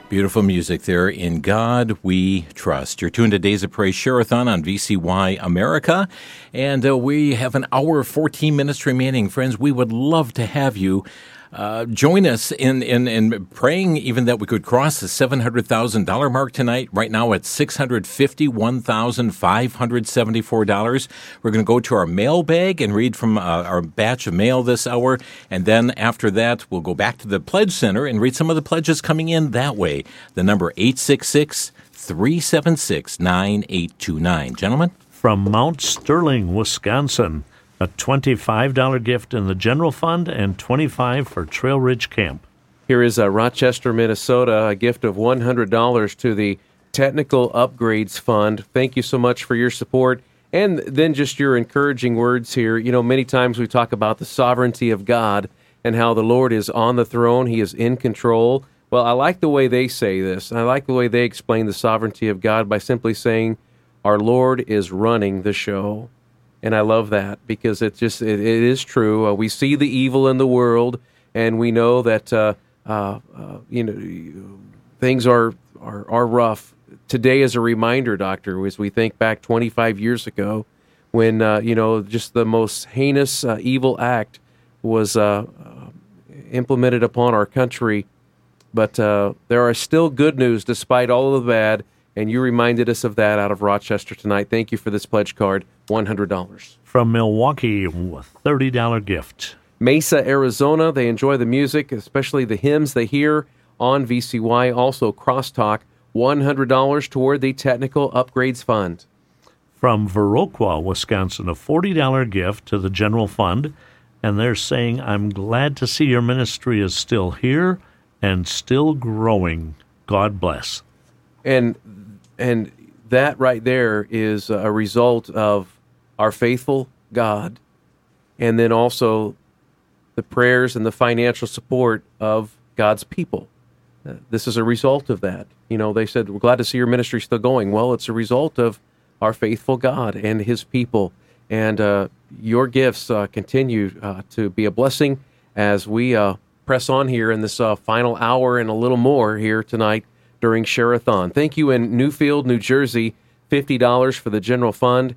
Beautiful music there. In God We Trust. You're tuned to Days of Praise Share-a-thon on VCY America. And we have an hour, 14 minutes remaining. Friends, we would love to have you join us in praying even that we could cross the $700,000 mark tonight. Right now at $651,574. We're going to go to our mailbag and read from our batch of mail this hour. And then after that, we'll go back to the Pledge Center and read some of the pledges coming in that way. The number 866-376-9829. Gentlemen? From Mount Sterling, Wisconsin, a $25 gift in the general fund and $25 for Trail Ridge Camp. Here is Rochester, Minnesota, a gift of $100 to the Technical Upgrades Fund. Thank you so much for your support. And then just your encouraging words here. You know, many times we talk about the sovereignty of God and how the Lord is on the throne. He is in control. Well, I like the way they say this. I like the way they explain the sovereignty of God by simply saying, our Lord is running the show. And I love that because it is true. We see the evil in the world, and we know that things are rough. Today is a reminder, Doctor, as we think back 25 years ago, when just the most heinous evil act was implemented upon our country. But there are still good news despite all of the bad. And you reminded us of that out of Rochester tonight. Thank you for this pledge card, $100. From Milwaukee, a $30 gift. Mesa, Arizona, they enjoy the music, especially the hymns they hear on VCY. Also, Crosstalk, $100 toward the Technical Upgrades Fund. From Viroqua, Wisconsin, a $40 gift to the general fund. And they're saying, I'm glad to see your ministry is still here and still growing. God bless. And that right there is a result of our faithful God, and then also the prayers and the financial support of God's people. This is a result of that. You know, they said, we're glad to see your ministry still going. Well, it's a result of our faithful God and his people. And your gifts continue to be a blessing as we press on here in this final hour and a little more here tonight during Share-a-thon. Thank you in Newfield, New Jersey, $50 for the general fund,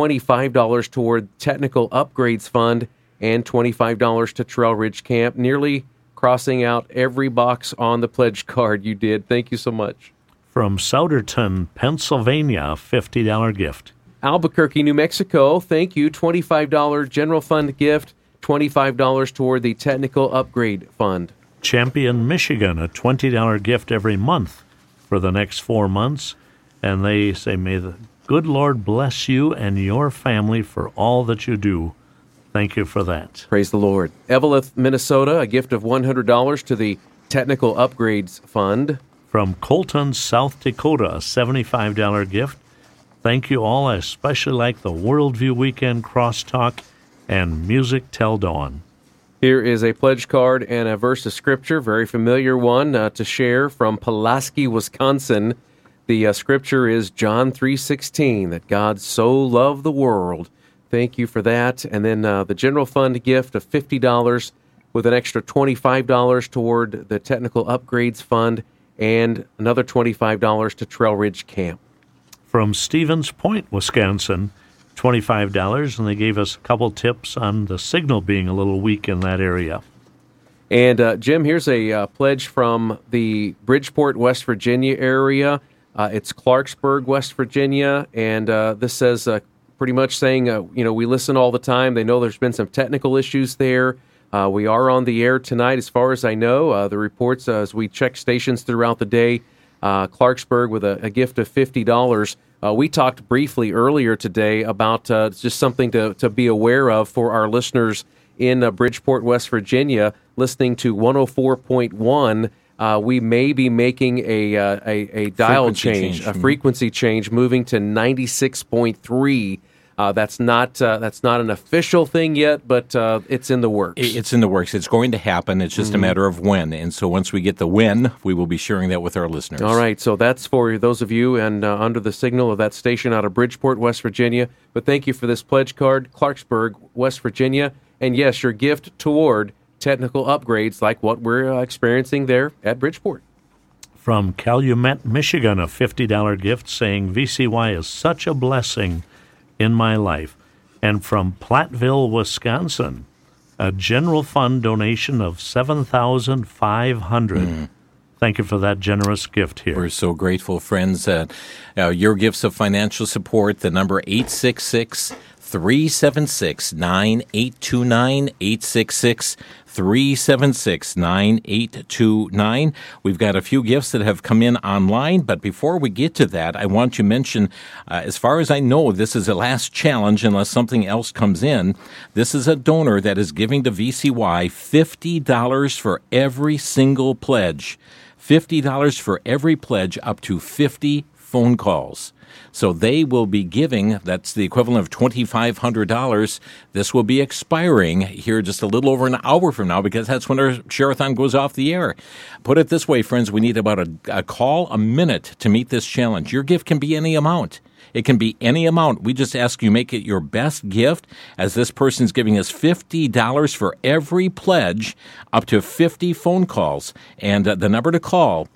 $25 toward Technical Upgrades Fund, and $25 to Trail Ridge Camp, nearly crossing out every box on the pledge card you did. Thank you so much. From Souderton, Pennsylvania, a $50 gift. Albuquerque, New Mexico, thank you, $25 general fund gift, $25 toward the Technical Upgrade Fund. Champion, Michigan, a $20 gift every month for the next 4 months. And they say, may the good Lord bless you and your family for all that you do. Thank you for that. Praise the Lord. Eveleth, Minnesota, a gift of $100 to the Technical Upgrades Fund. From Colton, South Dakota, a $75 gift. Thank you all. I especially like the Worldview Weekend Crosstalk and Music Till Dawn. Here is a pledge card and a verse of Scripture, very familiar one to share from Pulaski, Wisconsin. The Scripture is John 3:16, that God so loved the world. Thank you for that. And then the general fund gift of $50 with an extra $25 toward the Technical Upgrades Fund and another $25 to Trail Ridge Camp. From Stevens Point, Wisconsin, $25, and they gave us a couple tips on the signal being a little weak in that area. And Jim, here's a pledge from the Bridgeport, West Virginia area. It's Clarksburg, West Virginia, and this says pretty much saying, we listen all the time. They know there's been some technical issues there. We are on the air tonight, as far as I know. The reports, as we check stations throughout the day, Clarksburg with a gift of $50. We talked briefly earlier today about just something to be aware of for our listeners in Bridgeport, West Virginia, listening to 104.1. We may be making a dial change, a frequency change, moving to 96.3. That's not an official thing yet, but it's in the works. It's in the works. It's going to happen. It's just a matter of when. And so once we get the when, we will be sharing that with our listeners. All right. So that's for those of you and under the signal of that station out of Bridgeport, West Virginia. But thank you for this pledge card, Clarksburg, West Virginia. And yes, your gift toward technical upgrades like what we're experiencing there at Bridgeport. From Calumet, Michigan, a $50 gift saying VCY is such a blessing in my life. And from Platteville, Wisconsin, a general fund donation of $7,500. Thank you for that generous gift here. We're so grateful, friends. Your gifts of financial support, the number 866-376-9829, 866-376-9829. We've got a few gifts that have come in online, but before we get to that, I want to mention, as far as I know, this is the last challenge unless something else comes in. This is a donor that is giving to VCY $50 for every single pledge. $50 for every pledge up to 50 phone calls. So they will be giving, that's the equivalent of $2,500. This will be expiring here just a little over an hour from now because that's when our Share-a-thon goes off the air. Put it this way, friends, we need about a call a minute to meet this challenge. Your gift can be any amount. It can be any amount. We just ask you make it your best gift, as this person's giving us $50 for every pledge, up to 50 phone calls. And the number to call,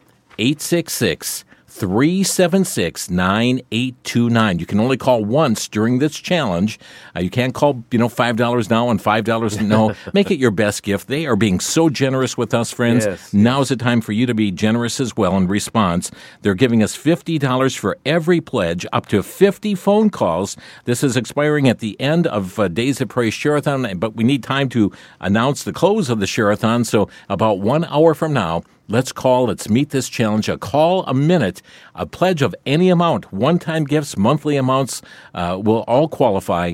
866-376-9829. You can only call once during this challenge. You can't call, $5 now and $5 no. Make it your best gift. They are being so generous with us, friends. Yes. Now's the time for you to be generous as well in response. They're giving us $50 for every pledge, up to 50 phone calls. This is expiring at the end of Days of Praise Share-a-thon, but we need time to announce the close of the Share-a-thon. So about 1 hour from now, let's call. Let's meet this challenge. A call a minute, a pledge of any amount, one-time gifts, monthly amounts will all qualify.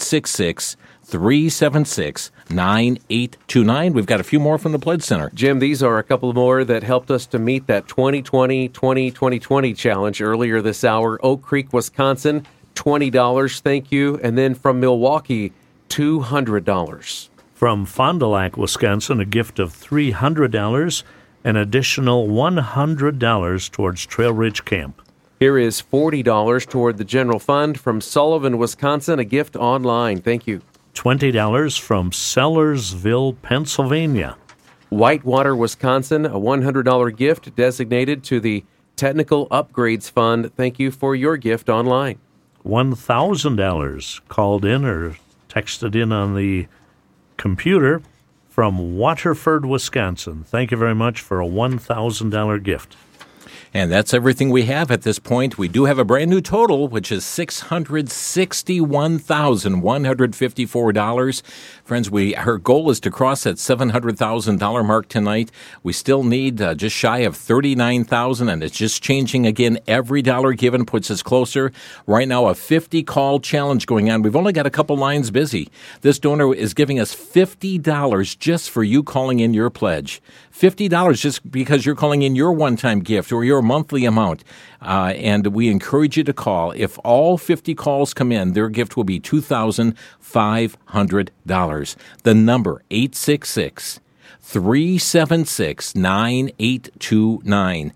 866-376-9829. We've got a few more from the Pledge Center. Jim, these are a couple more that helped us to meet that 2020 challenge earlier this hour. Oak Creek, Wisconsin, $20. Thank you. And then from Milwaukee, $200. From Fond du Lac, Wisconsin, a gift of $300. An additional $100 towards Trail Ridge Camp. Here is $40 toward the general fund. From Sullivan, Wisconsin, a gift online. Thank you. $20 from Sellersville, Pennsylvania. Whitewater, Wisconsin, a $100 gift designated to the Technical Upgrades Fund. Thank you for your gift online. $1,000 called in or texted in on the computer from Waterford, Wisconsin. Thank you very much for a $1,000 gift. And that's everything we have at this point. We do have a brand new total, which is $661,154. Friends, our goal is to cross that $700,000 mark tonight. We still need just shy of $39,000, and it's just changing again. Every dollar given puts us closer. Right now, a 50-call challenge going on. We've only got a couple lines busy. This donor is giving us $50 just for you calling in your pledge. $50 just because you're calling in your one-time gift or your monthly amount. And we encourage you to call. If all 50 calls come in, their gift will be $2,500. The number, 866-376-9829.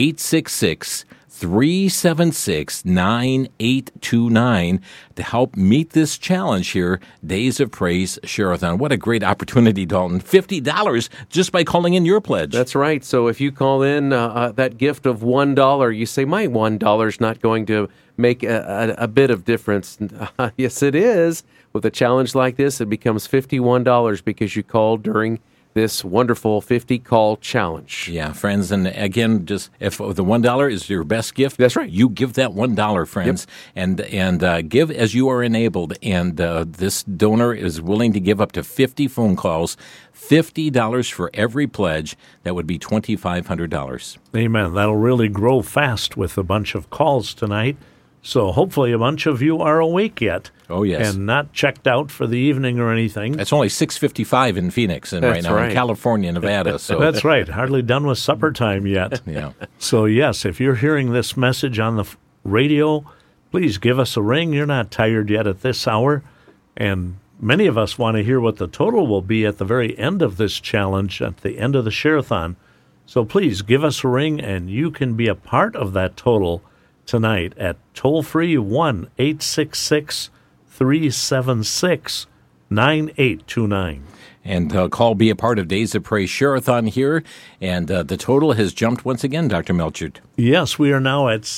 866-376-9829 to help meet this challenge here, Days of Praise Share-a-thon. What a great opportunity, Dalton. $50 just by calling in your pledge. That's right. So if you call in that gift of $1, you say, my $1 is not going to make a bit of difference. Yes, it is. With a challenge like this, it becomes $51 because you called during this wonderful 50-call challenge. Yeah, friends, and again, just if the $1 is your best gift, that's right. You give that $1, friends, yep. and give as you are enabled. And this donor is willing to give up to 50 phone calls, $50 for every pledge. That would be $2,500. Amen. That'll really grow fast with a bunch of calls tonight. So hopefully a bunch of you are awake yet. Oh, yes. And not checked out for the evening or anything. It's only 6:55 in Phoenix and right now in California, Nevada. So that's right. Hardly done with supper time yet. Yeah. So, yes, if you're hearing this message on the radio, please give us a ring. You're not tired yet at this hour. And many of us want to hear what the total will be at the very end of this challenge, at the end of the Share-a-thon. So please give us a ring, and you can be a part of that total tonight at toll-free 1-866-376-9829. And call, be a part of Days of Praise Share-a-thon here. And the total has jumped once again, Dr. Melchert. Yes, we are now at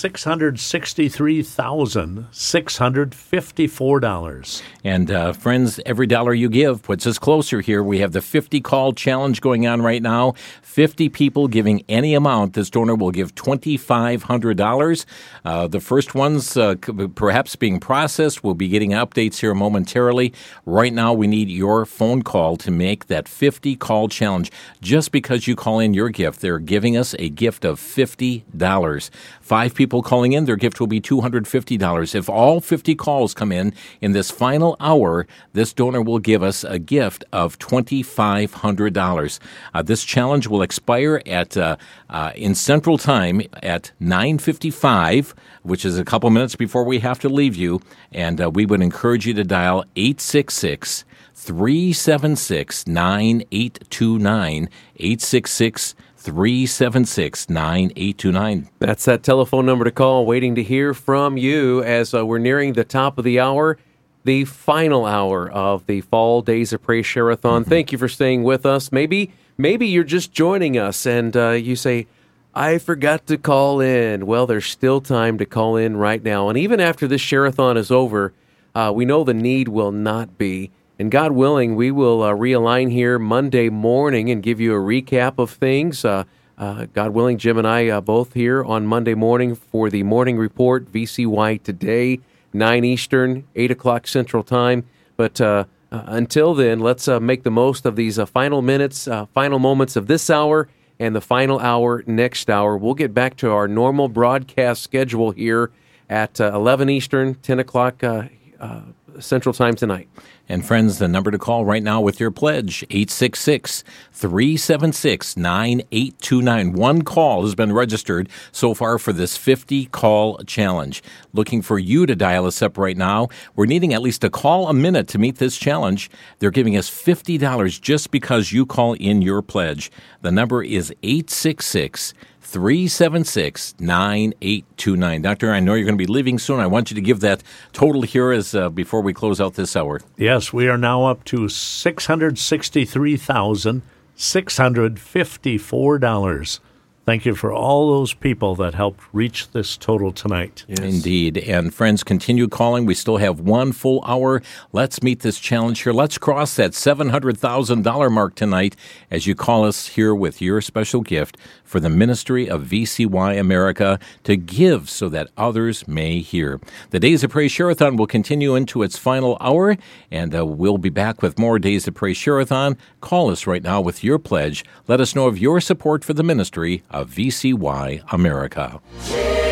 $663,654. And friends, every dollar you give puts us closer here. We have the 50 call challenge going on right now. 50 people giving any amount. This donor will give $2,500. The first ones perhaps being processed. We'll be getting updates here momentarily. Right now, we need your phone call to make that 50 call challenge. Just because you call in your gift, they're giving us a gift of $50. 5 people calling in, their gift will be $250. If all 50 calls come in this final hour, this donor will give us a gift of $2,500. This challenge will expire at in Central Time at 9:55, which is a couple minutes before we have to leave you. And we would encourage you to dial 866-376-9829, 866-376-9829. That's that telephone number to call, waiting to hear from you as we're nearing the top of the hour, the final hour of the Fall Days of Praise Share-a-thon. Thank you for staying with us. Maybe you're just joining us and you say, I forgot to call in. Well, there's still time to call in right now. And even after this Share-a-thon is over, we know the need will not be. And God willing, we will realign here Monday morning and give you a recap of things. God willing, Jim and I both here on Monday morning for the morning report, VCY Today, 9 Eastern, 8 o'clock Central Time. But until then, let's make the most of these final minutes, final moments of this hour and the final hour next hour. We'll get back to our normal broadcast schedule here at 11 Eastern, 10 o'clock Central Time tonight. And friends, the number to call right now with your pledge, 866-376-9829. One call has been registered so far for this 50-call challenge. Looking for you to dial us up right now. We're needing at least a call a minute to meet this challenge. They're giving us $50 just because you call in your pledge. The number is 866-376-9829. Doctor, I know you're going to be leaving soon. I want you to give that total here as before we close out this hour. Yes, we are now up to $663,654. Thank you for all those people that helped reach this total tonight. Yes. Indeed. And friends, continue calling. We still have one full hour. Let's meet this challenge here. Let's cross that $700,000 mark tonight as you call us here with your special gift for the ministry of VCY America to give so that others may hear. The Days of Praise Share-a-thon will continue into its final hour, and we'll be back with more Days of Praise Share-a-thon. Call us right now with your pledge. Let us know of your support for the ministry of VCY America.